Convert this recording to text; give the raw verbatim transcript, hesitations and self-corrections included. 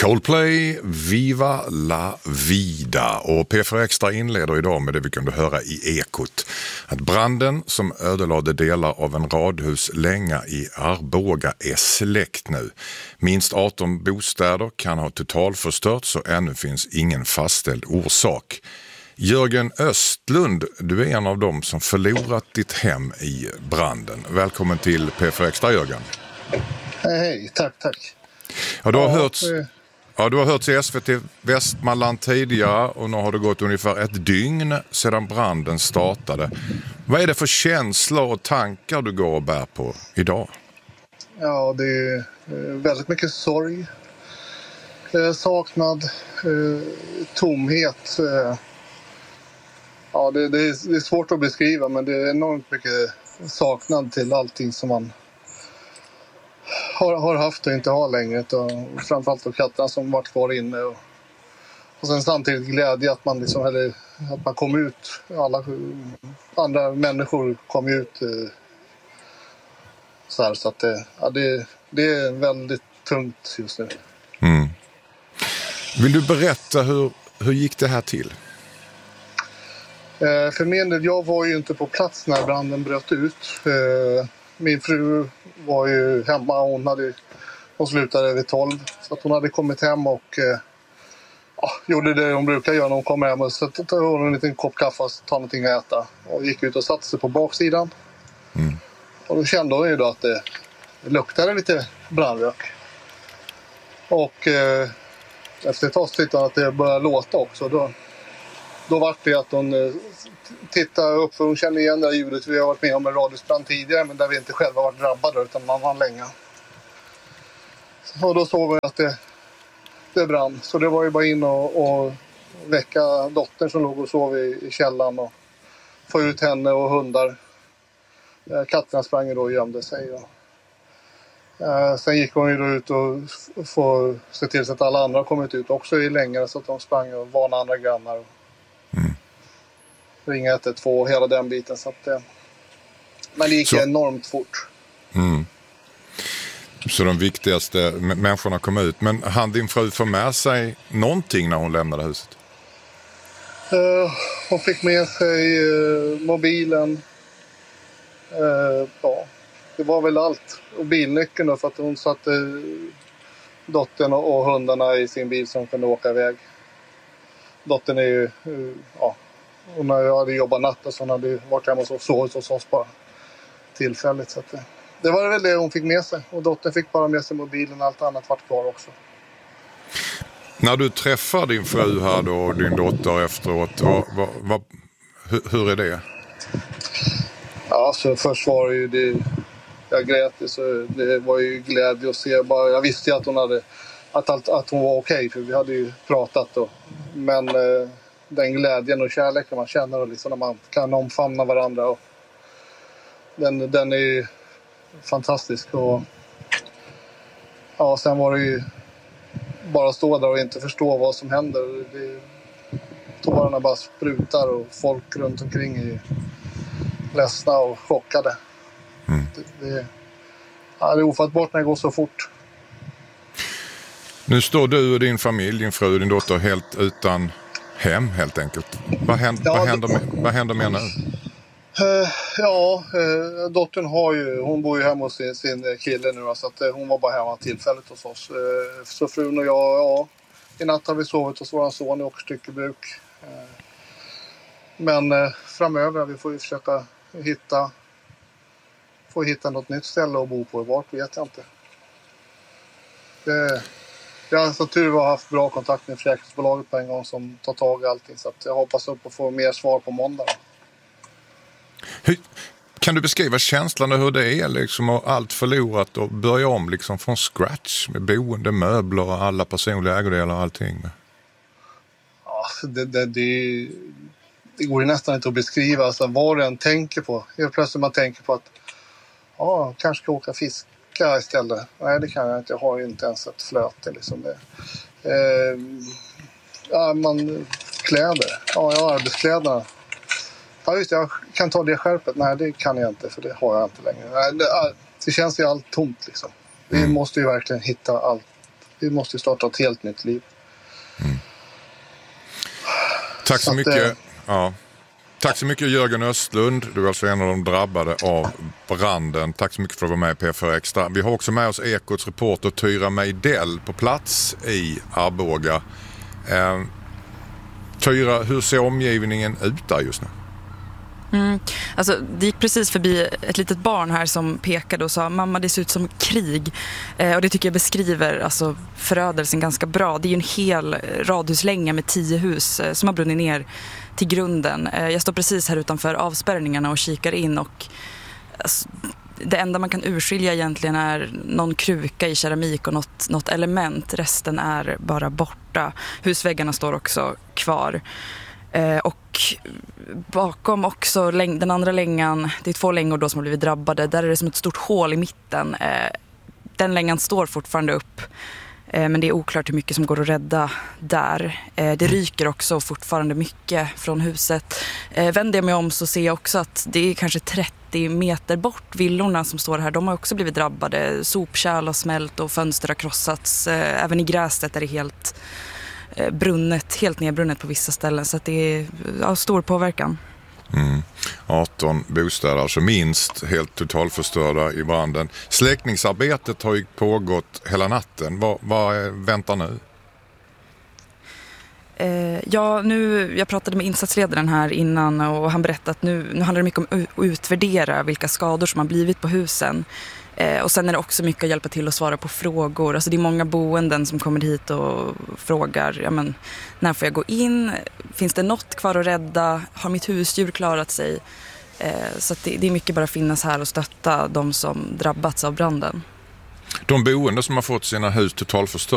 Coldplay, Viva la vida, och P fyra Extra inleder idag med det vi kunde höra i Ekot. Att branden som ödelade delar av en radhuslänga i Arboga är släckt nu. Minst arton bostäder kan ha totalförstörts och ännu finns ingen fastställd orsak. Jörgen Östlund, du är en av dem som förlorat ditt hem i branden. Välkommen till P fyra Extra, Jörgen. Hej, hej. Tack, tack. Ja, du har ja, hörts... Ja, du har hört i S V T Västmanland tidigare och nu har det gått ungefär ett dygn sedan branden startade. Vad är det för känslor och tankar du går och bär på idag? Ja, det är väldigt mycket sorg, saknad, tomhet. Ja, det, det, är, det är svårt att beskriva, men det är enormt mycket saknad till allting som man Har, har haft och inte har längre. Och framförallt och katterna som varit kvar inne. Och, och sen samtidigt glädje att man, liksom, eller, att man kom ut. Alla andra människor kom ut. Eh, så här, så att det, ja, det, det är väldigt tungt just nu. Mm. Vill du berätta hur, hur gick det här till? Eh, för min del, jag var ju inte på plats när branden bröt ut. Eh, Min fru var ju hemma, hon, hade, hon slutade vid tolv. Så att hon hade kommit hem och eh, ja, gjorde det hon brukar göra när hon kommer hem. Och så tog hon en liten kopp kaffe och tog någonting att äta. Och gick ut och satte sig på baksidan. Mm. Och då kände hon ju då att det, det luktade lite brandrök. Och eh, efter ett tag tyckte hon att det började låta också. Då, då var det att hon... Eh, titta upp, för hon känner igen det här ljudet. Vi har varit med om en radhusbrand tidigare, men där vi inte själva varit drabbade utan man var länge. Och då såg vi att det, det brann. Så det var ju bara in och, och väcka dottern som låg och sov i, i källaren och få ut henne och hundar. Katterna sprang då och gömde sig. Och, eh, sen gick hon ju då ut och få se till så att alla andra kommit ut också i längre, så att de sprang och varnade andra grannar. Mm. Ringa ett ett två och hela den biten. Så att, eh, men det gick så enormt fort. Mm. Så de viktigaste m- människorna kom ut. Men hann din fru få med sig någonting när hon lämnade huset? Uh, hon fick med sig uh, mobilen. Uh, ja, det var väl allt. Och bilnyckeln då, för att hon satte uh, dottern och, och hundarna i sin bil som kunde åka iväg. Dottern är ju... Uh, ja. Hon hade jobbat natt och så hon hade varit hemma och sovit hos oss bara tillfälligt. Så att det, det var väl det hon fick med sig. Och dottern fick bara med sig mobilen och allt annat vart kvar också. När du träffar din fru här då och din dotter efteråt, vad, vad, vad, hur, hur är det? Ja, så först var det ju det, jag grät, så det var ju glädje att se. Bara, jag visste ju att hon, hade, att, att, att hon var okej, för vi hade ju pratat då. Men... Eh, den glädjen och kärleken man känner och liksom när man kan omfamna varandra. Och den, den är ju fantastisk. Och, ja, sen var det ju bara stå där och inte förstå vad som händer. Det, tårarna bara sprutar och folk runt omkring är ledsna och chockade. Mm. Det, det, ja, det är ofattbart när det går så fort. Nu står du och din familj, din fru och din dotter helt utan... hem helt enkelt. Vad händer, ja, vad händer, med, vad händer med nu? Uh, ja, uh, dottern har ju, hon bor ju hemma hos sin, sin kille nu, så att uh, hon var bara hemma tillfälligt hos oss. Uh, så frun och jag, ja, i natt har vi sovit hos vår son i Åkerstyckebruk. Uh, men uh, framöver, vi får ju försöka hitta, få hitta något nytt ställe att bo på. Vart vet jag inte. Det Jag har så tur att ha haft bra kontakt med försäkringsbolaget på en gång som tar tag i allting. Så att jag hoppas upp att få mer svar på måndag. Hur, kan du beskriva känslan och hur det är liksom, och allt förlorat och börja om liksom från scratch med boende, möbler och alla personliga ägodelar och allting? Ja, det, det, det, det går ju nästan inte att beskriva. Alltså, vad den tänker på. Helt plötsligt man tänker på att ja, kanske ska åka fisk. Istället. Nej, det kan jag inte. Jag har ju inte ens ett flöte. Liksom det. Eh, ja, man, kläder. Ja, jag har arbetskläderna. Ja, just det, jag kan ta det skärpet. Nej, det kan jag inte, för det har jag inte längre. Nej, det, det känns ju allt tomt liksom. Vi mm. måste ju verkligen hitta allt vi måste starta ett helt nytt liv. Mm. Tack så, så mycket. Att, ja. Tack så mycket Jörgen Östlund. Du är alltså en av de drabbade av branden. Tack så mycket för att vara med i P fyra Extra. Vi har också med oss Ekots reporter Tyra Meidell på plats i Arboga. Eh, Tyra, hur ser omgivningen ut där just nu? Mm. Alltså, det gick precis förbi ett litet barn här som pekade och sa mamma, det ser ut som krig. Eh, och det tycker jag beskriver alltså, förödelsen ganska bra. Det är ju en hel radhuslänga med tio hus eh, som har brunnit ner till grunden. Eh, jag står precis här utanför avspärrningarna och kikar in och alltså, det enda man kan urskilja egentligen är någon kruka i keramik och något, något element. Resten är bara borta. Husväggarna står också kvar. Eh, och bakom också läng- den andra längan, det är två längor då som har blivit drabbade, där är det som ett stort hål i mitten. Eh, den längan står fortfarande upp, eh, men det är oklart hur mycket som går att rädda där. Eh, det ryker också fortfarande mycket från huset. Eh, vänder jag mig om så ser jag också att det är kanske trettio meter bort, villorna som står här, de har också blivit drabbade. Sopkärl har smält och fönster har krossats. Eh, även i gräset är det helt brunnet, helt nedbrunnet på vissa ställen, så att det är ja, stor påverkan. Mm. arton bostäder, alltså minst helt totalförstörda i branden. Släckningsarbetet har ju pågått hela natten. Vad, vad väntar nu? Eh, ja, nu, jag pratade med insatsledaren här innan och han berättade att nu, nu handlar det mycket om att utvärdera vilka skador som har blivit på husen. Eh, och sen är det också mycket att hjälpa till att svara på frågor. Alltså det är många boenden som kommer hit och frågar, ja men, när får jag gå in? Finns det något kvar att rädda? Har mitt husdjur klarat sig? Eh, så att det, det är mycket bara att finnas här och stötta de som drabbats av branden. De boende som har fått sina hus totalförstörda,